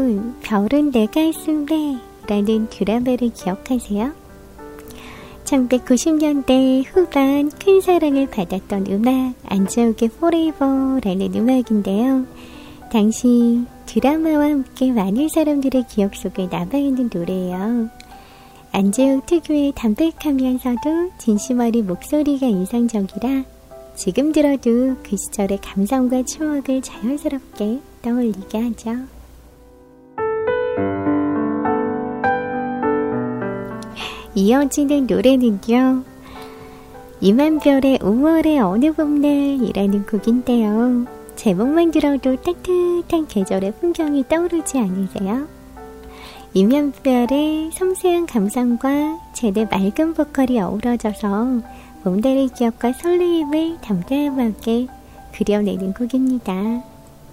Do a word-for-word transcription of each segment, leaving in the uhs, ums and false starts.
여러분, 별은 내가 있음래 라는 드라마를 기억하세요? 천구백구십 년대 후반 큰 사랑을 받았던 음악 안재욱의 Forever라는 음악인데요. 당시 드라마와 함께 많은 사람들의 기억 속에 남아있는 노래예요. 안재욱 특유의 담백하면서도 진심 어린 목소리가 인상적이라 지금 들어도 그 시절의 감성과 추억을 자연스럽게 떠올리게 하죠. 이어지는 노래는요, 이만별의 오월의 어느 봄날이라는 곡인데요. 제목만 들어도 따뜻한 계절의 풍경이 떠오르지 않으세요? 이만별의 섬세한 감성과 제대 맑은 보컬이 어우러져서 봄날의 기억과 설레임을 담담하게 그려내는 곡입니다.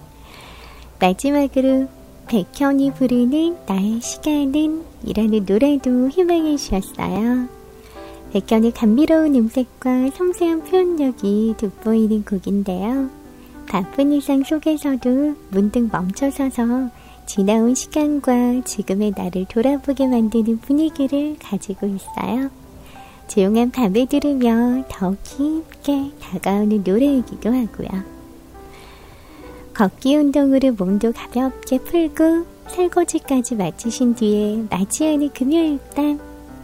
마지막으로 백현이 부르는 나의 시간은 이라는 노래도 희망해 주셨어요. 백현의 감미로운 음색과 섬세한 표현력이 돋보이는 곡인데요. 바쁜 일상 속에서도 문득 멈춰서서 지나온 시간과 지금의 나를 돌아보게 만드는 분위기를 가지고 있어요. 조용한 밤에 들으며 더 깊게 다가오는 노래이기도 하고요. 걷기 운동으로 몸도 가볍게 풀고 설거지까지 마치신 뒤에 맞이하는 금요일 밤,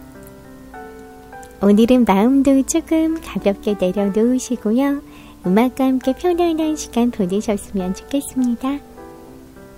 오늘은 마음도 조금 가볍게 내려놓으시고요. 음악과 함께 편안한 시간 보내셨으면 좋겠습니다.